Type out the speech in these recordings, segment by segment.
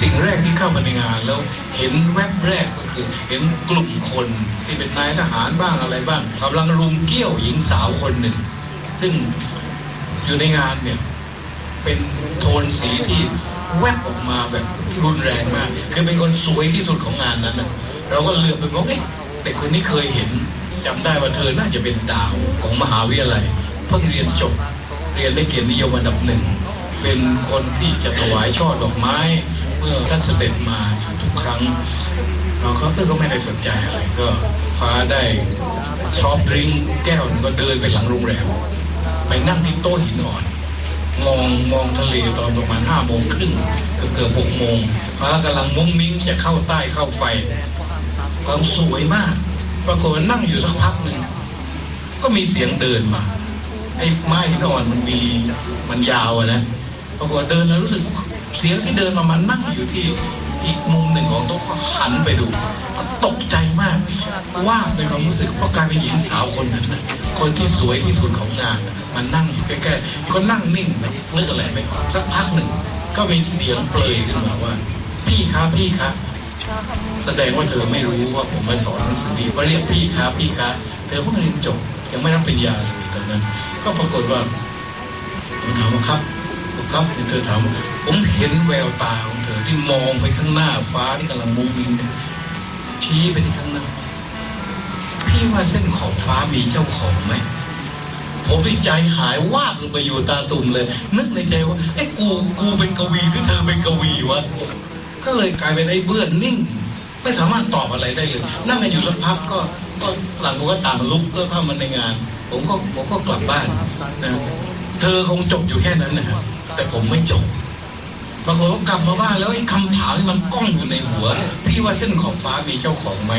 สิ่งแรกที่เข้ามาในงานแล้วเห็นแวบแรกก็คือเห็นกลุ่มคนที่เป็นนายทหารบ้างอะไรบ้างกำลังรุมเกี้ยวหญิงสาวคนหนึ่งซึ่งอยู่ในงานเนี่ยเป็นโทนสีที่แวบออกมาแบบรุนแรงมากคือเป็นคนสวยที่สุดของงานนั้นนะเราก็เหลือบไปมองเด็กคนนี้เคยเห็นจำได้ว่าเธอน่าจะเป็นดาวของมหาวิทยาลัยเพิ่งเรียนจบเรียนได้เกียรตินิยมอันดับหนึ่งเป็นคนที่จะถวายช่อดอกไม้เมื่อท่านเสด็จมาอยู่ทุกครั้งเราก็ไม่ได้สนใจอะไรก็พาได้ซอฟต์ดริงก์แก้วก็เดินไปหลังโรงแรมไปนั่งที่โต๊ะหินอ่อนมองทะเลตอนประมาณ5 โมงครึ่งเกือบ6 โมงฟ้ากำลังมุ้งมิ้งจะเข้าใต้เข้าไฟกำลังสวยมากปรากฏว่านั่งอยู่สักพักหนึ่งก็มีเสียงเดินมาไอ้ไม้หินอ่อนมันยาวนะปรากฏเดินแล้วรู้สึกเสียงที่เดินมานั่งอยู่ที่อีกมุมหนึ่งของโต๊ะก็หันไปดูก็ตกใจมากว่าในความรู้สึกเพราะกลายเป็นหญิงสาวคนนั้นนะคนที่สวยที่สุดของงานมันนั่งอยู่ใกล้ๆก็นั่งนิ่งไม่นึกอะไรไม่ออกสักพักหนึ่งก็มีเสียงเปลยขึ้นมาว่าพี่คะแสดงว่าเธอไม่รู้ว่าผมมาสอนหนังสือดีก็เรียกพี่คะเธอเพิ่งเรียนจบยังไม่รับปริญญาเลยตอนนั้นก็ปรากฏว่าผมถามว่าครับเธอถามผมเห็นแววตาของเธอที่มองไปข้างหน้าฟ้าที่กำลังมุ้งมิ้งชี้ไปที่ข้างหน้าพี่ว่าเส้นขอบฟ้ามีเจ้าของไหมผมดีใจหายวาบลงไปอยู่ตาตุ่มเลยนึกในใจว่าไอ้กูเป็นกวีหรือเธอเป็นกวีวะก็เลยกลายเป็นไอ้เบื้อนนิ่งไม่สามารถตอบอะไรได้เลยนั่งกันอยู่สักพักก็หลังก็ต่างลุกก็เข้ามาในงานผมก็กลับบ้านนะเธอคงจบอยู่แค่นั้นนะครับแต่ผมไม่จบบางคนก็กลับมาบ้านแล้วไอ้คำถามที่มันก้องอยู่ในหัวพี่ว่าเส้นขอบฟ้ามีเจ้าของไหม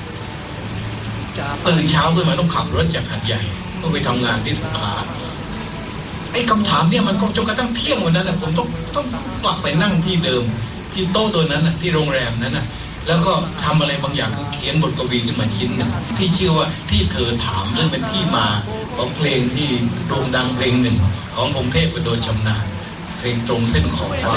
ตื่นเช้าขึ้นมาต้องขับรถจากหาดใหญ่ก็ไปทำงานที่สงขลาไอ้คำถามเนี่ยมันก็จนกระทั่งเที่ยงวันนั้นแหละผมต้องกลับไปนั่งที่เดิมที่โต๊ะตัวนั้นที่โรงแรมนั้นแล้วก็ทำอะไรบางอย่างคือเขียนบทกวีขึ้นมาชิ้นหนึ่งที่ชื่อว่าที่เธอถามซึ่งเป็นที่มาของเพลงที่โด่งดังเพลงหนึ่งของพงษ์เทพโดยชำนาญเพลงตรงเส้นขอบฟ้า